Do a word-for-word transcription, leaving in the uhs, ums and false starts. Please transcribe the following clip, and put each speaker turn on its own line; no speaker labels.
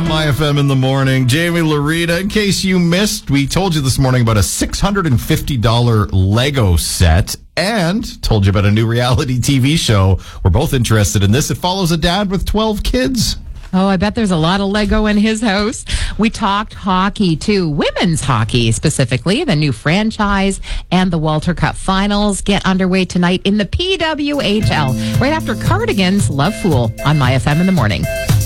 My F M in the morning. Jamie Larita, in case you missed, we told you this morning about a six hundred fifty dollars Lego set and told you about a new reality T V show. We're both interested in this. It follows a dad with twelve kids.
Oh, I bet there's a lot of Lego in his house. We talked hockey, too. Women's hockey, specifically. The new franchise and the Walter Cup finals get underway tonight in the P W H L. Right after Cardigan's Love Fool on My F M in the morning.